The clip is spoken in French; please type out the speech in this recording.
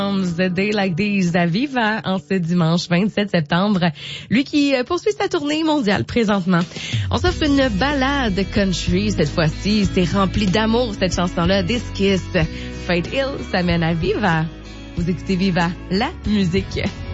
The Day Like These à Viva en ce dimanche 27 septembre. Lui qui poursuit sa tournée mondiale présentement. On s'offre une balade country cette fois-ci. C'est rempli d'amour cette chanson-là. This Kiss. Fate Hill s'amène à Viva. Vous écoutez Viva, la musique.